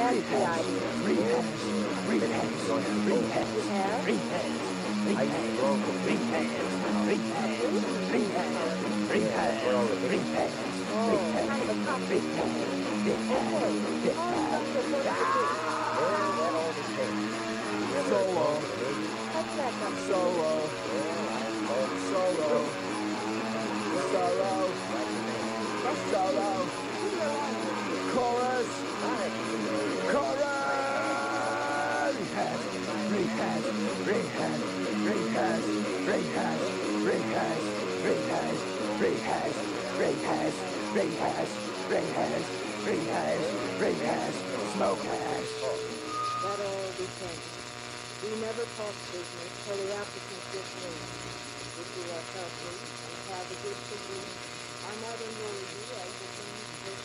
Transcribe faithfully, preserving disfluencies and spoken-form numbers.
That's the idea. Rehash, rehash, rehash, Rehash? rehash, rehash, rehash, rehash, rehash, rehash, Oh, kind of a complicated. Okay, call it something that works for you. Solo, What's that something? solo, solo, solo, solo, chorus, chorus, rehash, rehash, rehash, rehash, rehash, rehash, rehash, rehash, rehash, rehash, rehash, rehash, rehash, smoke hash. That all depends. We never talk business till the applicant gets